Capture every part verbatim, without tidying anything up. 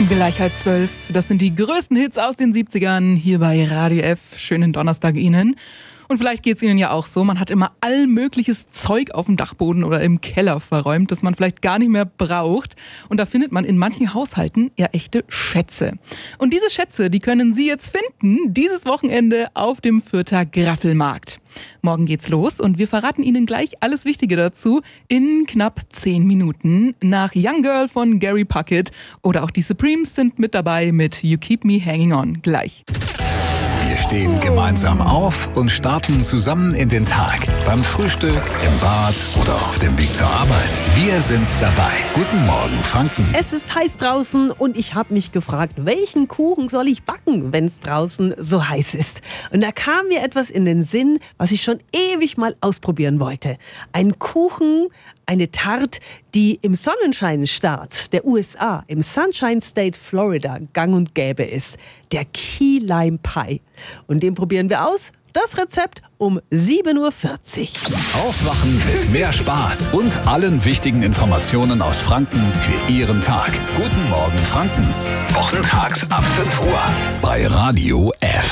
Gleich halb zwölf. Das sind die größten Hits aus den siebzigern hier bei Radio F. Schönen Donnerstag Ihnen. Und vielleicht geht's Ihnen ja auch so, man hat immer all mögliches Zeug auf dem Dachboden oder im Keller verräumt, das man vielleicht gar nicht mehr braucht. Und da findet man in manchen Haushalten ja echte Schätze. Und diese Schätze, die können Sie jetzt finden, dieses Wochenende auf dem Fürther Graffelmarkt. Morgen geht's los und wir verraten Ihnen gleich alles Wichtige dazu in knapp zehn Minuten. Nach Young Girl von Gary Puckett oder auch die Supremes sind mit dabei mit You Keep Me Hanging On. Gleich. Wir stehen gemeinsam auf und starten zusammen in den Tag. Beim Frühstück, im Bad oder auf dem Weg zur Arbeit. Wir sind dabei. Guten Morgen, Franken. Es ist heiß draußen und ich habe mich gefragt, welchen Kuchen soll ich backen, wenn es draußen so heiß ist? Und da kam mir etwas in den Sinn, was ich schon ewig mal ausprobieren wollte. Ein Kuchen, eine Tarte, die im Sonnenscheinstaat der U S A, im Sunshine State Florida, gang und gäbe ist. Der Key Lime Pie. Und den probieren wir aus. Das Rezept um sieben Uhr vierzig. Aufwachen mit mehr Spaß und allen wichtigen Informationen aus Franken für Ihren Tag. Guten Morgen, Franken. Wochentags ab fünf Uhr bei Radio F.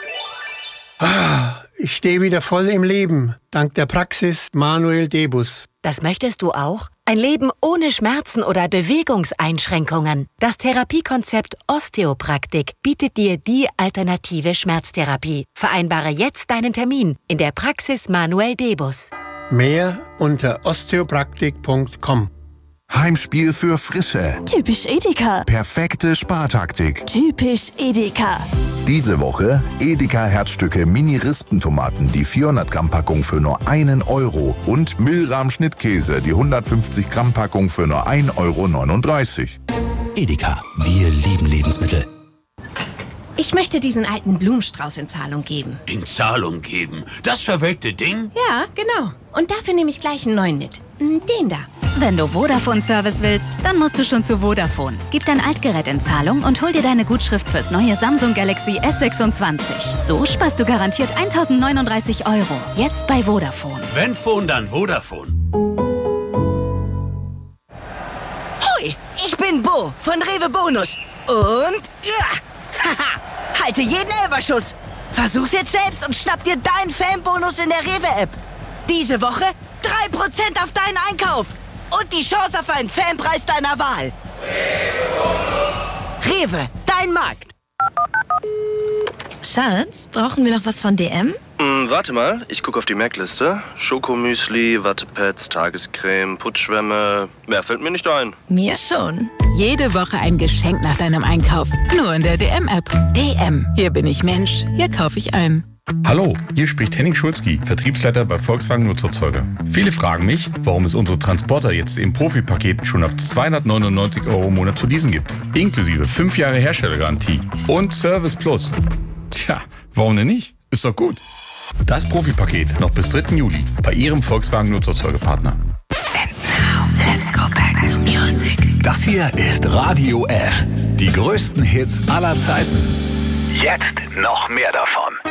Ah, ich stehe wieder voll im Leben, dank der Praxis Manuel Debus. Das möchtest du auch? Ein Leben ohne Schmerzen oder Bewegungseinschränkungen. Das Therapiekonzept Osteopraktik bietet dir die alternative Schmerztherapie. Vereinbare jetzt deinen Termin in der Praxis Manuel Debus. Mehr unter osteopraktik punkt com. Heimspiel für Frische. Typisch Edeka. Perfekte Spartaktik. Typisch Edeka. Diese Woche Edeka Herzstücke Mini-Rispentomaten, die vierhundert Gramm Packung für nur einen Euro und Milram Schnittkäse, die hundertfünfzig Gramm Packung für nur ein Euro neununddreißig. Edeka, wir lieben Lebensmittel. Ich möchte diesen alten Blumenstrauß in Zahlung geben. In Zahlung geben? Das verwelkte Ding? Ja, genau. Und dafür nehme ich gleich einen neuen mit. Den da. Wenn du Vodafone-Service willst, dann musst du schon zu Vodafone. Gib dein Altgerät in Zahlung und hol dir deine Gutschrift fürs neue Samsung Galaxy S sechsundzwanzig. So sparst du garantiert eintausendneununddreißig Euro. Jetzt bei Vodafone. Wenn Phone, dann Vodafone. Hoi, ich bin Bo von Rewe Bonus. Und ja, haha, halte jeden Elberschuss. Versuch's jetzt selbst und schnapp dir deinen Fanbonus in der Rewe-App. Diese Woche drei Prozent auf deinen Einkauf. Und die Chance auf einen Fanpreis deiner Wahl. Rewe, dein Markt. Schatz, brauchen wir noch was von D M? Mm, warte mal, ich gucke auf die Merkliste. Schokomüsli, Wattepads, Tagescreme, Putzschwämme. Mehr fällt mir nicht ein. Mir schon. Jede Woche ein Geschenk nach deinem Einkauf. Nur in der D M-App. D M. Hier bin ich Mensch. Hier kaufe ich ein. Hallo, hier spricht Henning Schulzki, Vertriebsleiter bei Volkswagen Nutzerzeuger. Viele fragen mich, warum es unsere Transporter jetzt im Profipaket schon ab zweihundertneunundneunzig Euro im Monat zu leasen gibt. Inklusive fünf Jahre Herstellergarantie und Service Plus. Tja, warum denn nicht? Ist doch gut. Das Profipaket noch bis dritten Juli bei Ihrem Volkswagen Nutzerzeugerpartner. And now, let's go back to music. Das hier ist Radio F. Die größten Hits aller Zeiten. Jetzt noch mehr davon.